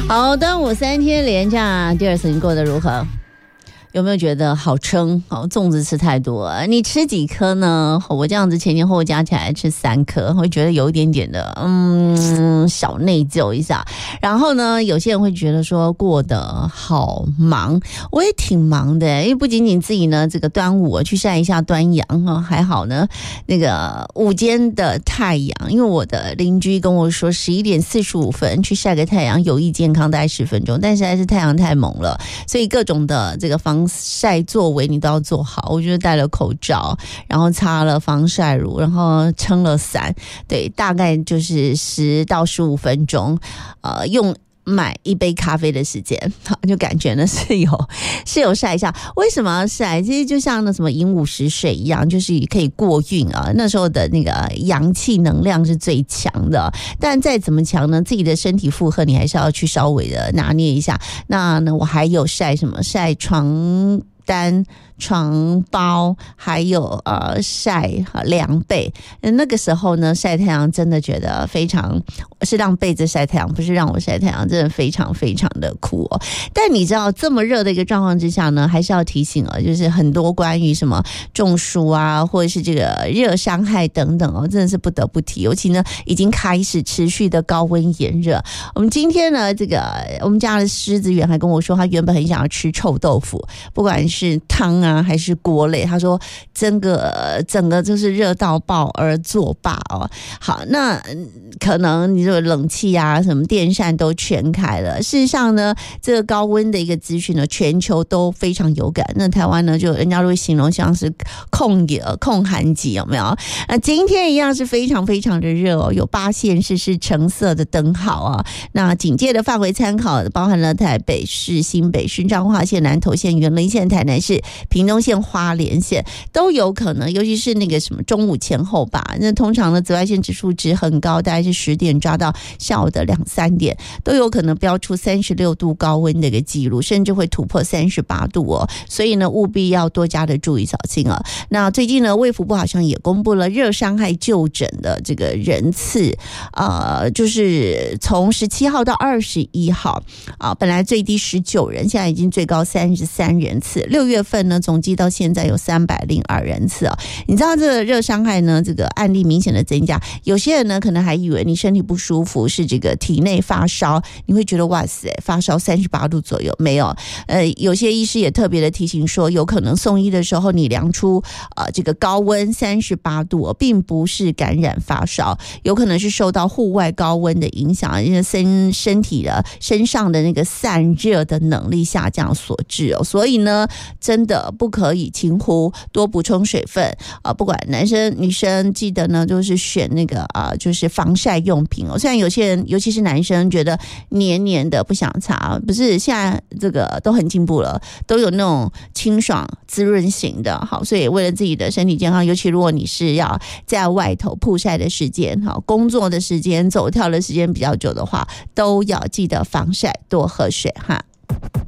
好，端午3天连假，第二次你过得如何？有没有觉得好撑？粽子吃太多，你吃几颗呢？我这样子前前后后加起来吃3颗，会觉得有一点点的小内疚一下。然后呢，有些人会觉得说过得好忙，我也挺忙的，因为不仅仅自己呢这个端午去晒一下端阳还好呢，那个午间的太阳，因为我的邻居跟我说11点45分去晒个太阳有益健康，大概10分钟，但实在是太阳太猛了，所以各种的这个防晒作为你都要做好。我就戴了口罩，然后擦了防晒乳，然后撑了伞，对，大概就是10到15分钟，用买一杯咖啡的时间，就感觉呢是有晒一下。为什么要晒？其实就像那什么寅午时水一样，就是可以过运啊。那时候的那个阳气能量是最强的，但再怎么强呢，自己的身体负荷你还是要去稍微的拿捏一下。那呢，我还有晒什么？晒床单、床包，还有晒凉被。那个时候呢，晒太阳真的觉得非常，是让被子晒太阳，不是让我晒太阳，真的非常非常的酷哦。但你知道这么热的一个状况之下呢，还是要提醒就是很多关于什么中暑啊，或者是这个热伤害等等真的是不得不提。尤其呢，已经开始持续的高温炎热。我们今天呢，这个我们家的狮子园还跟我说，他原本很想要吃臭豆腐，不管是汤啊还是锅类，他说整个就是热到爆而作罢哦。好，那可能你这个冷气啊什么电扇都全开了。事实上呢，这个高温的一个资讯呢，全球都非常有感。那台湾呢，就人家都会形容像是控寒季，有没有？那今天一样是非常非常的热哦，有8县市是橙色的灯号啊。那警戒的范围参考包含了台北市、新北市、彰化县、南投县、员林县、台南市、屏东县、花莲县都有可能，尤其是那个什么中午前后吧。那通常的紫外线指数值很高，大概是10点抓到下午的2、3点，都有可能标出36度高温的一个记录，甚至会突破38度哦。所以呢，务必要多加的注意小心啊。那最近呢，卫福部好像也公布了热伤害就诊的这个人次，就是从17号到21号本来最低19人，现在已经最高33人次。6月份呢，总计到现在有302人次哦。你知道这个热伤害呢，这个案例明显的增加，有些人呢可能还以为你身体不舒服是这个体内发烧，你会觉得哇塞，发烧38度左右，没有。有些医师也特别的提醒说，有可能送医的时候你量出这个高温38度并不是感染发烧，有可能是受到户外高温的影响，因为身体的身上的那个散热的能力下降所致哦。所以呢，真的不可以轻忽，多补充水分不管男生女生，记得呢就是选那个就是防晒用品哦。虽然有些人尤其是男生觉得黏黏的不想擦，不是，现在这个都很进步了，都有那种清爽滋润型的。好，所以为了自己的身体健康，尤其如果你是要在外头曝晒的时间，好，工作的时间，走跳的时间比较久的话，都要记得防晒，多喝水哈。